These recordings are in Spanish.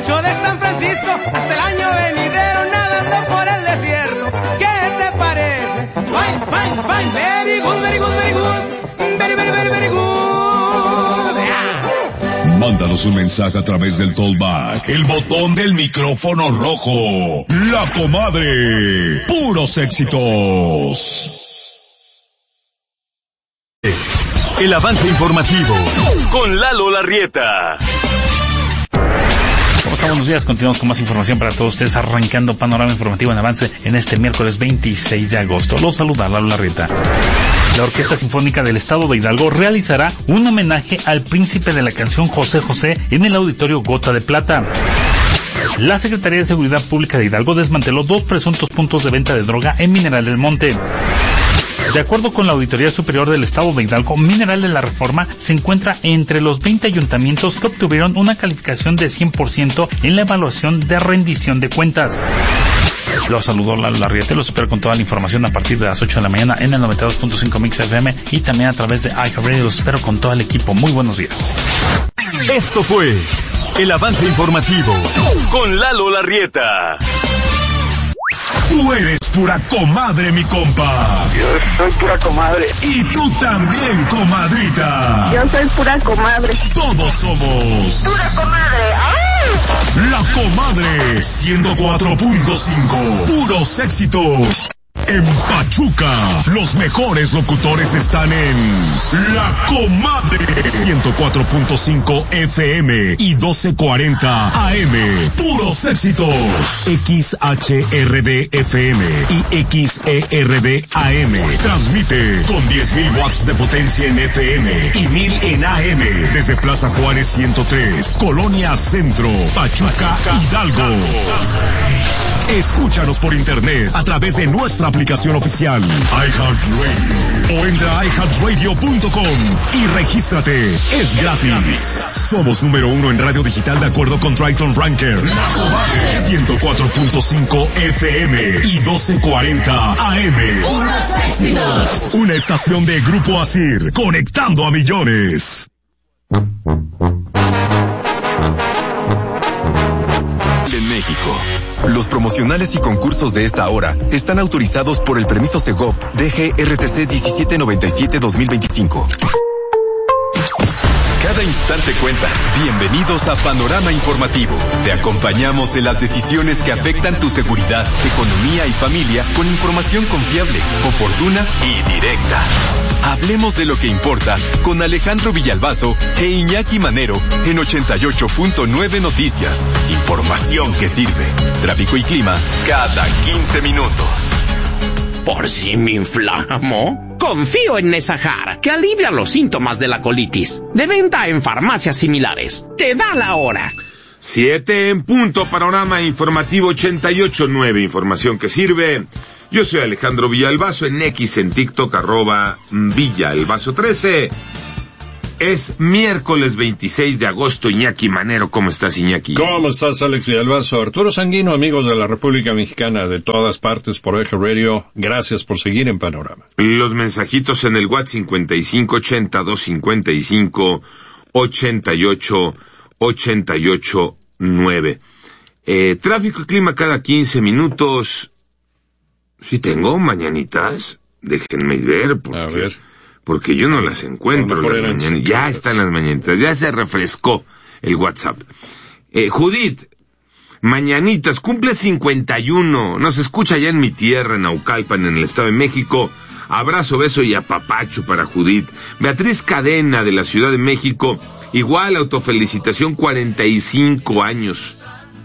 borracho de San Francisco, hasta el año venidero nadando por el desierto. ¿Qué te parece? Fine, fine, fine, very good, very good, very good, very, very, very, very good. Yeah. Mándanos un mensaje a través del Tollback, el botón del micrófono rojo. La Comadre, puros éxitos. El avance informativo con Lalo Larrieta. Buenos días, continuamos con más información para todos ustedes, arrancando Panorama Informativo en Avance en este miércoles 26 de agosto. Los saluda Lalo Larrieta. La Orquesta Sinfónica del Estado de Hidalgo realizará un homenaje al príncipe de la canción José José en el Auditorio Gota de Plata. La Secretaría de Seguridad Pública de Hidalgo desmanteló 2 presuntos puntos de venta de droga en Mineral del Monte. De acuerdo con la Auditoría Superior del Estado de Hidalgo, Mineral de la Reforma se encuentra entre los 20 ayuntamientos que obtuvieron una calificación de 100% en la evaluación de rendición de cuentas. Los saludó Lalo Larrieta, los espero con toda la información a partir de las 8 de la mañana en el 92.5 Mix FM y también a través de iHeartRadio. Los espero con todo el equipo. Muy buenos días. Esto fue el avance informativo con Lalo Larrieta. Tú eres pura comadre, mi compa. Yo soy pura comadre. Y tú también, comadrita. Yo soy pura comadre. Todos somos pura comadre. ¡Ay! La Comadre 104.5. Puros éxitos. En Pachuca, los mejores locutores están en La Comadre 104.5 FM y 1240 AM. Puros éxitos. XHRD FM y XERD AM. Transmite con 10,000 watts de potencia en FM y 1,000 en AM desde Plaza Juárez 103, Colonia Centro, Pachuca, Hidalgo. Escúchanos por internet a través de nuestra aplicación oficial iHeartRadio o entra a iHeartRadio.com y regístrate. Es gratis. Somos número 1 en radio digital de acuerdo con Triton Ranker. La Comadre 104.5 FM y 1240 AM. Una estación de Grupo Asir, conectando a millones. En México, los promocionales y concursos de esta hora están autorizados por el permiso Segov DGRTC 1797-2025. Cada instante cuenta. Bienvenidos a Panorama Informativo. Te acompañamos en las decisiones que afectan tu seguridad, economía y familia con información confiable, oportuna y directa. Hablemos de lo que importa con Alejandro Villalbazo e Iñaki Manero en 88.9 Noticias. Información que sirve. Tráfico y clima cada 15 minutos. ¿Por si me inflamo? Confío en Nesahar, que alivia los síntomas de la colitis. De venta en farmacias similares. Te da la hora. 7 en punto, Panorama Informativo 88.9, información que sirve. Yo soy Alejandro Villalbazo, en X, en TikTok, @Villalbazo13. Es miércoles 26 de agosto, Iñaki Manero. ¿Cómo estás, Iñaki? ¿Cómo estás, Alex Villalbazo? Arturo Sanguino, amigos de la República Mexicana de todas partes por Eje Radio, gracias por seguir en Panorama. Los mensajitos en el WhatsApp 5580-255-88-9. Tráfico y clima cada 15 minutos. Si tengo mañanitas, déjenme ver. A ver. Porque yo no las encuentro. Ya están las mañanitas, ya se refrescó el WhatsApp. Judith, mañanitas, cumple 51, nos escucha allá en mi tierra, en Naucalpan, en el Estado de México. Abrazo, beso y apapacho para Judith. Beatriz Cadena, de la Ciudad de México, igual, autofelicitación, 45 años.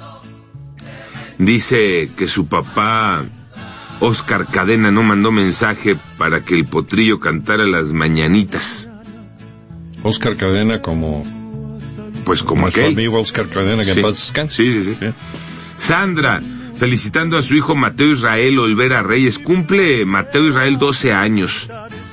Dice que su papá Oscar Cadena no mandó mensaje para que el potrillo cantara las mañanitas. Oscar Cadena como... Pues como nuestro aquel amigo Oscar Cadena, que sí. en paz descanse. Sí. Sandra, felicitando a su hijo Mateo Israel Olvera Reyes. Cumple Mateo Israel 12 años.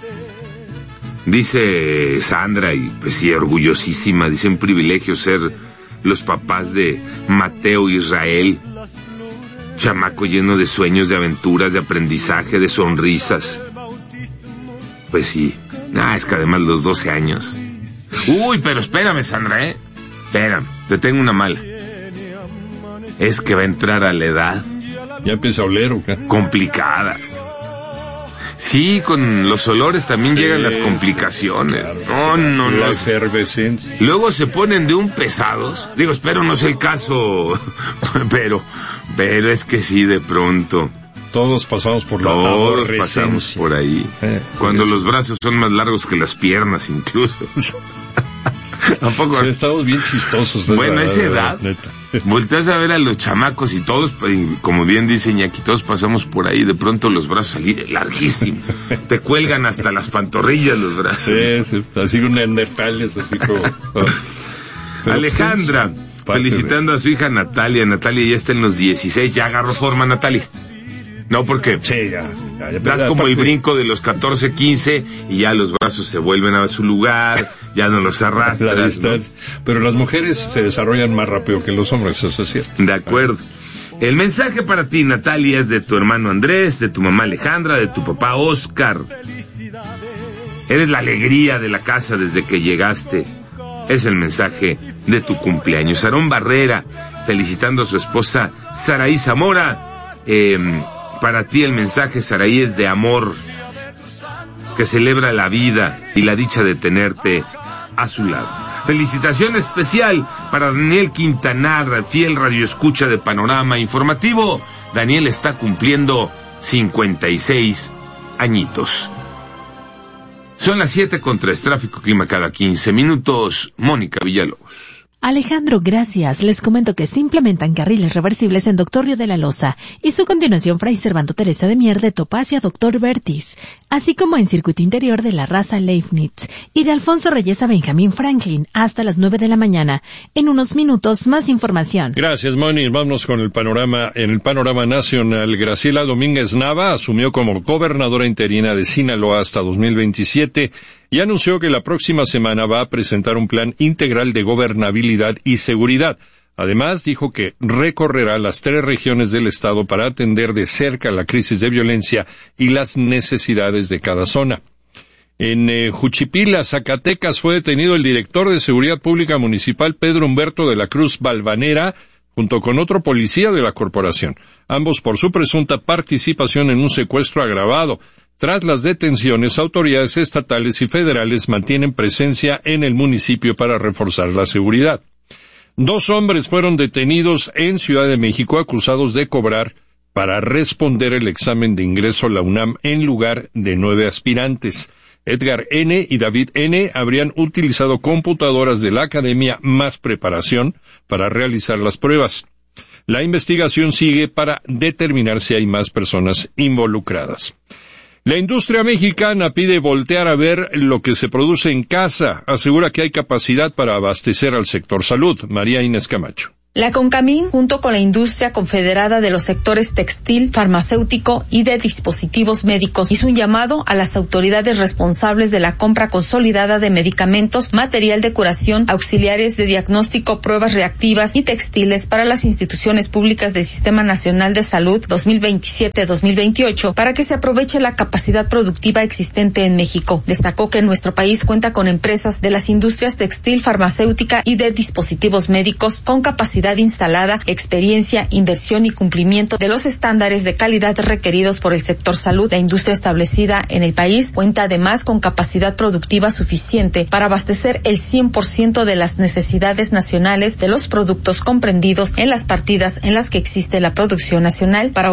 Dice Sandra, y pues sí, orgullosísima. Dice, un privilegio ser los papás de Mateo Israel. Chamaco lleno de sueños, de aventuras, de aprendizaje, de sonrisas. Pues sí. Es que además los 12 años. Uy, pero espérame, Sandra, Espérame, te tengo una mala. es que va a entrar a la edad. ¿Ya empieza a oler o qué? Complicada. Sí, con los olores también llegan las complicaciones. Claro, no. La efervescencia. Luego se ponen de un pesados. Digo, espero no sea el caso, pero es que sí, de pronto. Todos pasamos por la Todos pasamos por ahí. Cuando los brazos son más largos que las piernas, incluso. Tampoco. Sí, estamos bien chistosos. Bueno, a esa edad, volteas a ver a los chamacos y todos, como bien dice Iñaki, todos pasamos por ahí, de pronto los brazos larguísimos. Te cuelgan hasta las pantorrillas los brazos. Sí, así un neandertales, así como... Alejandra, felicitando a su hija Natalia. Natalia ya está en los 16, ya agarró forma Natalia. No, porque sí, ya das como el brinco de los 14, 15 y ya los brazos se vuelven a su lugar, ya no los arrastras, ¿no? Pero las mujeres se desarrollan más rápido que los hombres, eso es cierto. De acuerdo. El mensaje para ti, Natalia, es de tu hermano Andrés, de tu mamá Alejandra, de tu papá Oscar. Eres la alegría de la casa desde que llegaste. Es el mensaje de tu cumpleaños. Aarón Barrera, felicitando a su esposa Saraí Zamora. Para ti el mensaje, Saraí, es de amor, que celebra la vida y la dicha de tenerte a su lado. Felicitación especial para Daniel Quintanar, fiel radioescucha de Panorama Informativo. Daniel está cumpliendo 56 añitos. Son las 7:03, tráfico, clima cada 15 minutos. Mónica Villalobos. Alejandro, gracias. Les comento que se implementan carriles reversibles en Doctor Río de la Loza y su continuación Fray Servando Teresa de Mier de Topacio a Doctor Vertis, así como en circuito interior de la Raza Leibniz y de Alfonso Reyes a Benjamín Franklin hasta las 9 de la mañana. En unos minutos, más información. Gracias, Moni. Vámonos con el panorama. En el panorama nacional, Graciela Domínguez Nava asumió como gobernadora interina de Sinaloa hasta 2027 y anunció que la próxima semana va a presentar un plan integral de gobernabilidad y seguridad. Además, dijo que recorrerá las 3 regiones del estado para atender de cerca la crisis de violencia y las necesidades de cada zona. En Juchipila, Zacatecas, fue detenido el director de Seguridad Pública Municipal, Pedro Humberto de la Cruz Balvanera, junto con otro policía de la corporación, ambos por su presunta participación en un secuestro agravado. Tras las detenciones, autoridades estatales y federales mantienen presencia en el municipio para reforzar la seguridad. 2 hombres fueron detenidos en Ciudad de México acusados de cobrar para responder el examen de ingreso a la UNAM en lugar de 9 aspirantes. Edgar N. y David N. habrían utilizado computadoras de la academia más preparación para realizar las pruebas. La investigación sigue para determinar si hay más personas involucradas. La industria mexicana pide voltear a ver lo que se produce en casa. Asegura que hay capacidad para abastecer al sector salud. María Inés Camacho. La CONCAMIN, junto con la industria confederada de los sectores textil, farmacéutico y de dispositivos médicos, hizo un llamado a las autoridades responsables de la compra consolidada de medicamentos, material de curación, auxiliares de diagnóstico, pruebas reactivas y textiles para las instituciones públicas del Sistema Nacional de Salud 2027-2028 para que se aproveche la capacidad productiva existente en México. Destacó que nuestro país cuenta con empresas de las industrias textil, farmacéutica y de dispositivos médicos con capacidad instalada, experiencia, inversión y cumplimiento de los estándares de calidad requeridos por el sector salud. La industria establecida en el país cuenta además con capacidad productiva suficiente para abastecer el 100% de las necesidades nacionales de los productos comprendidos en las partidas en las que existe la producción nacional. Para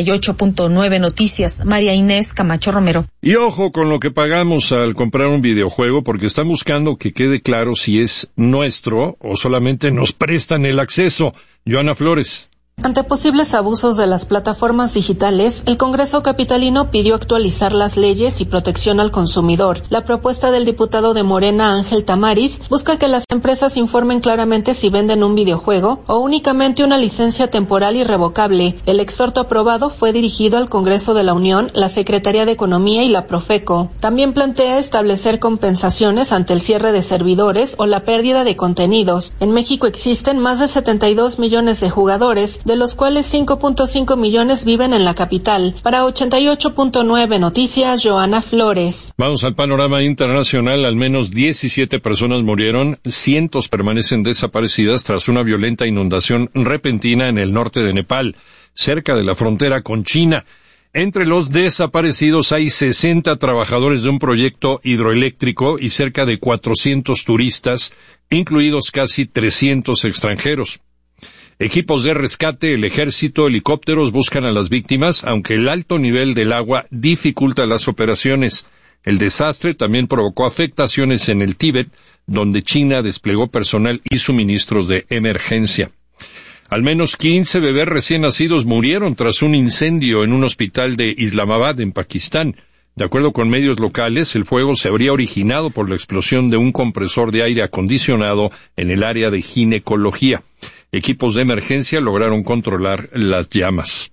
88.9 Noticias, María Inés Camacho Romero. Y ojo con lo que pagamos al comprar un videojuego, porque están buscando que quede claro si es nuestro o solamente nos prestan el acceso. Joana Flores. Ante posibles abusos de las plataformas digitales, el Congreso capitalino pidió actualizar las leyes y protección al consumidor. La propuesta del diputado de Morena, Ángel Tamariz, busca que las empresas informen claramente si venden un videojuego o únicamente una licencia temporal irrevocable. El exhorto aprobado fue dirigido al Congreso de la Unión, la Secretaría de Economía y la Profeco. También plantea establecer compensaciones ante el cierre de servidores o la pérdida de contenidos. En México existen más de 72 millones de jugadores de los cuales 5.5 millones viven en la capital. Para 88.9 Noticias, Joana Flores. Vamos al panorama internacional. Al menos 17 personas murieron, cientos permanecen desaparecidas tras una violenta inundación repentina en el norte de Nepal, cerca de la frontera con China. Entre los desaparecidos hay 60 trabajadores de un proyecto hidroeléctrico y cerca de 400 turistas, incluidos casi 300 extranjeros. Equipos de rescate, el ejército, helicópteros buscan a las víctimas, aunque el alto nivel del agua dificulta las operaciones. El desastre también provocó afectaciones en el Tíbet, donde China desplegó personal y suministros de emergencia. Al menos 15 bebés recién nacidos murieron tras un incendio en un hospital de Islamabad, en Pakistán. De acuerdo con medios locales, el fuego se habría originado por la explosión de un compresor de aire acondicionado en el área de ginecología. Equipos de emergencia lograron controlar las llamas.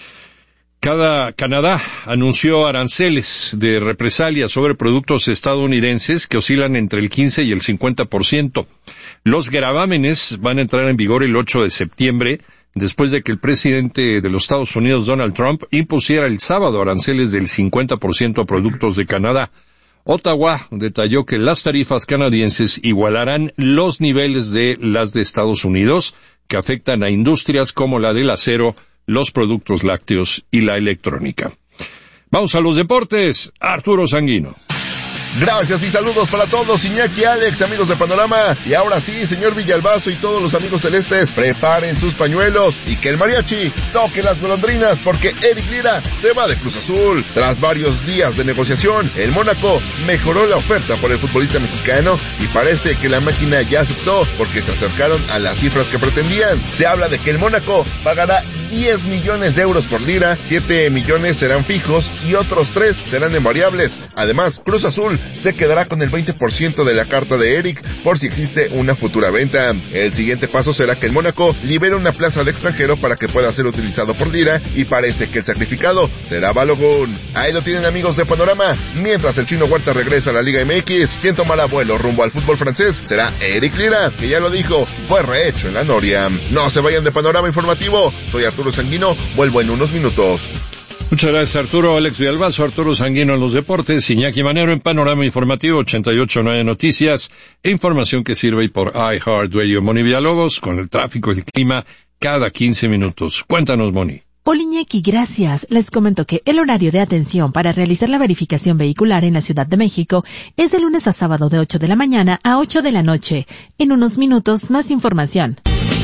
Canadá anunció aranceles de represalia sobre productos estadounidenses que oscilan entre el 15 y el 50%. Los gravámenes van a entrar en vigor el 8 de septiembre, después de que el presidente de los Estados Unidos, Donald Trump, impusiera el sábado aranceles del 50% a productos de Canadá. Ottawa detalló que las tarifas canadienses igualarán los niveles de las de Estados Unidos, que afectan a industrias como la del acero, los productos lácteos y la electrónica. Vamos a los deportes. Arturo Sanguino. Gracias y saludos para todos, Iñaki, Alex, amigos de Panorama. Y ahora sí, señor Villalbazo y todos los amigos celestes, preparen sus pañuelos y que el mariachi toque las golondrinas, porque Eric Lira se va de Cruz Azul. Tras varios días de negociación, el Mónaco mejoró la oferta por el futbolista mexicano y parece que la máquina ya aceptó, porque se acercaron a las cifras que pretendían. Se habla de que el Mónaco pagará 10 millones de euros por Lira, 7 millones serán fijos y otros 3 serán en variables. Además, Cruz Azul se quedará con el 20% de la carta de Eric por si existe una futura venta. El siguiente paso será que el Mónaco libere una plaza de extranjero para que pueda ser utilizado por Lira, y parece que el sacrificado será Balogun. Ahí lo tienen, amigos de Panorama. Mientras el Chino Huerta regresa a la Liga MX, quien tomará vuelo rumbo al fútbol francés será Eric Lira, que ya lo dijo, fue rehecho en la Noria. No se vayan de Panorama Informativo. Soy Arturo Sanguino, vuelvo en unos minutos. Muchas gracias, Arturo. Alex Villalbazo, Arturo Sanguino en los deportes, Iñaki Manero en Panorama Informativo 88.9 Noticias, e información que sirve por iHeartRadio. Moni Villalobos con el tráfico y el clima cada 15 minutos. Cuéntanos, Moni. Hola, Iñaki, gracias. Les comento que el horario de atención para realizar la verificación vehicular en la Ciudad de México es de lunes a sábado de 8 de la mañana a 8 de la noche. En unos minutos, más información.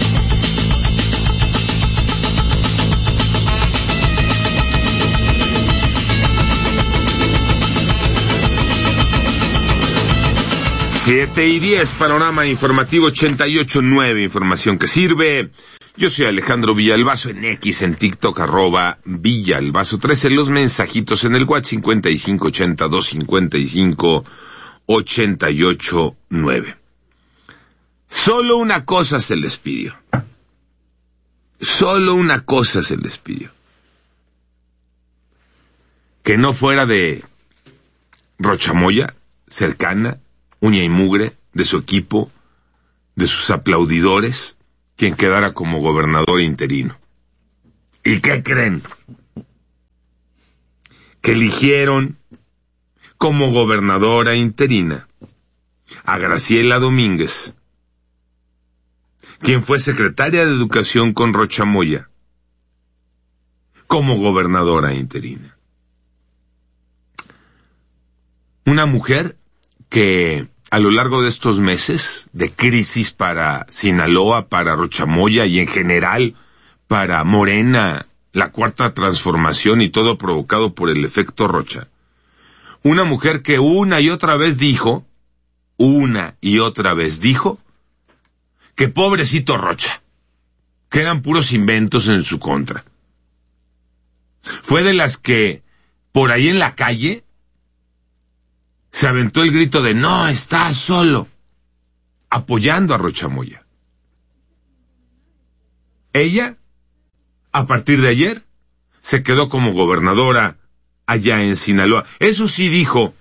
Siete y 10, Panorama Informativo 88.9, información que sirve. Yo soy Alejandro Villalbazo en X, en TikTok, @Villalbazo 13, los mensajitos en el WhatsApp 5582-55-88.9. Solo una cosa se les pidió. Solo una cosa se les pidió. Que no fuera de Rochamoya, cercana, uña y mugre, de su equipo, de sus aplaudidores, quien quedara como gobernador interino. ¿Y qué creen? Que eligieron como gobernadora interina a Graciela Domínguez, quien fue secretaria de Educación con Rochamoya, como gobernadora interina. Una mujer que a lo largo de estos meses de crisis para Sinaloa, para Rochamoya y en general para Morena, la Cuarta Transformación y todo provocado por el efecto Rocha. Una mujer que una y otra vez dijo que pobrecito Rocha, que eran puros inventos en su contra. Fue de las que por ahí en la calle se aventó el grito de "no está solo", apoyando a Rochamoya. Ella, a partir de ayer, se quedó como gobernadora allá en Sinaloa. Eso sí dijo,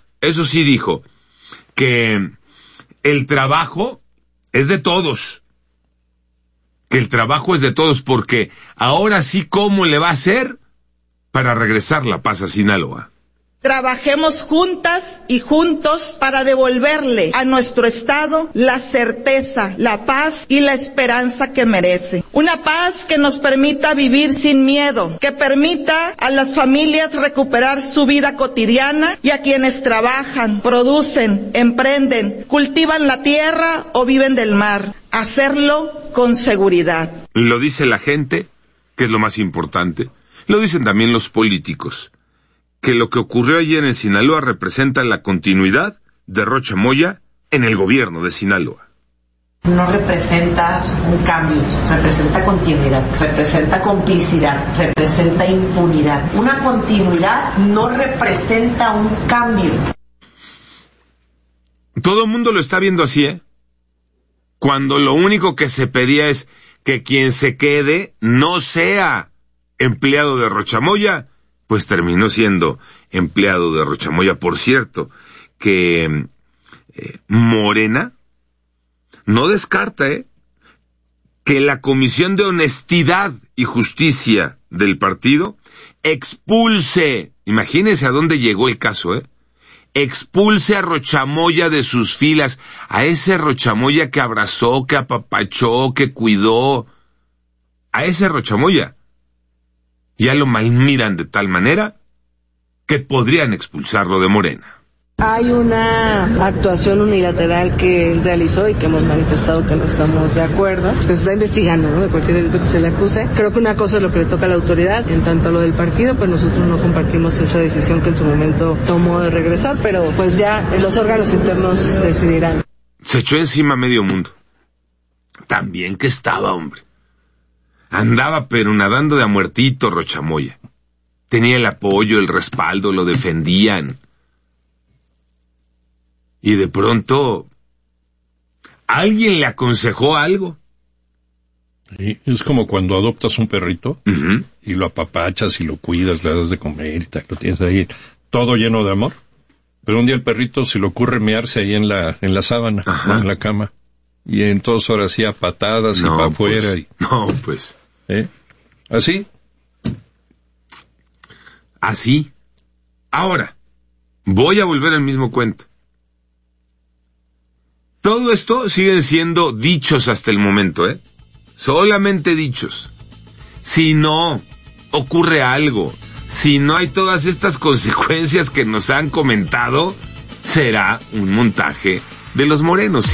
que el trabajo es de todos, que el trabajo es de todos, porque ahora sí, ¿cómo le va a hacer para regresar la paz a Sinaloa? Trabajemos juntas y juntos para devolverle a nuestro Estado la certeza, la paz y la esperanza que merece. Una paz que nos permita vivir sin miedo, que permita a las familias recuperar su vida cotidiana y a quienes trabajan, producen, emprenden, cultivan la tierra o viven del mar, hacerlo con seguridad. Lo dice la gente, que es lo más importante. Lo dicen también los políticos, que lo que ocurrió ayer en Sinaloa representa la continuidad de Rocha Moya en el gobierno de Sinaloa. No representa un cambio, representa continuidad, representa complicidad, representa impunidad. Una continuidad no representa un cambio. Todo el mundo lo está viendo así, ¿eh? Cuando lo único que se pedía es que quien se quede no sea empleado de Rocha Moya, pues terminó siendo empleado de Rocha Moya. Por cierto, que Morena no descarta que la Comisión de Honestidad y Justicia del partido expulse, imagínense a dónde llegó el caso, expulse a Rocha Moya de sus filas, a ese Rocha Moya que abrazó, que apapachó, que cuidó, a ese Rocha Moya. Ya lo malmiran de tal manera que podrían expulsarlo de Morena. Hay una actuación unilateral que él realizó y que hemos manifestado que no estamos de acuerdo. Se está investigando, ¿no?, de cualquier delito que se le acuse. Creo que una cosa es lo que le toca a la autoridad. En tanto a lo del partido, pues nosotros no compartimos esa decisión que en su momento tomó de regresar, pero pues ya los órganos internos decidirán. Se echó encima a medio mundo. Tan bien que estaba, hombre. Andaba pero nadando de a muertito Rocha Moya. Tenía el apoyo, el respaldo, lo defendían. Y de pronto, ¿alguien le aconsejó algo? Sí, es como cuando adoptas un perrito y lo apapachas y lo cuidas, le das de comer y tal, lo tienes ahí todo lleno de amor. Pero un día el perrito se le ocurre mearse ahí en la sábana, ¿no?, en la cama. Y entonces ahora sí a patadas y para afuera. Pues, no, pues. ¿Así? Así. Ahora, voy a volver al mismo cuento. Todo esto siguen siendo dichos hasta el momento, solamente dichos. Si no ocurre algo, si no hay todas estas consecuencias que nos han comentado, será un montaje de los morenos.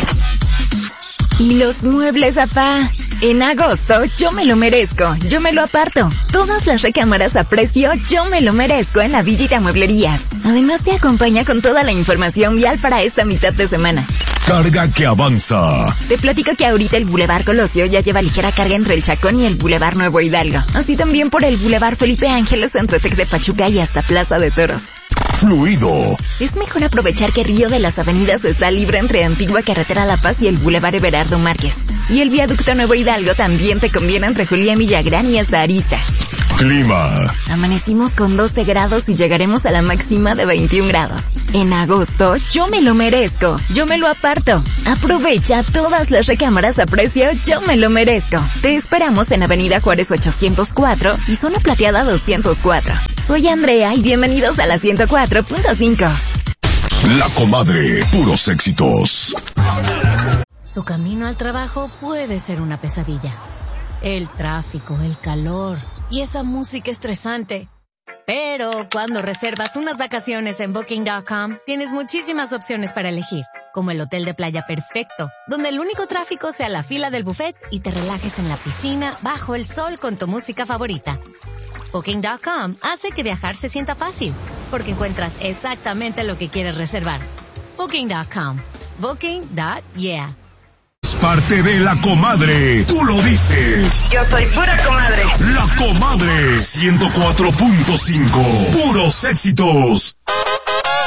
¿Y los muebles, apá? En agosto, yo me lo merezco, yo me lo aparto. Todas las recámaras a precio, yo me lo merezco en la Villita Mueblerías. Además te acompaña con toda la información vial para esta mitad de semana. Carga que avanza. Te platico que ahorita el Boulevard Colosio ya lleva ligera carga entre el Chacón y el Boulevard Nuevo Hidalgo. Así también por el Boulevard Felipe Ángeles entre Tec de Pachuca y hasta Plaza de Toros. Fluido. Es mejor aprovechar que Río de las Avenidas está libre entre Antigua Carretera La Paz y el Boulevard Everardo Márquez. Y el Viaducto Nuevo Hidalgo también te conviene entre Julián Villagrán y hasta Arista. Clima. Amanecimos con 12 grados y llegaremos a la máxima de 21 grados. En agosto, yo me lo merezco, yo me lo aparto. Aprovecha todas las recámaras a precio, yo me lo merezco. Te esperamos en Avenida Juárez 804 y Zona Plateada 204. Soy Andrea y bienvenidos a la 104.5. La Comadre, puros éxitos. Tu camino al trabajo puede ser una pesadilla. El tráfico, el calor y esa música estresante. Pero cuando reservas unas vacaciones en Booking.com, tienes muchísimas opciones para elegir, como el hotel de playa perfecto, donde el único tráfico sea la fila del buffet y te relajes en la piscina bajo el sol con tu música favorita. Booking.com hace que viajar se sienta fácil, porque encuentras exactamente lo que quieres reservar. Booking.com. Booking.yeah. Es parte de La Comadre. Tú lo dices. Yo soy pura comadre. La Comadre 104.5. Puros éxitos.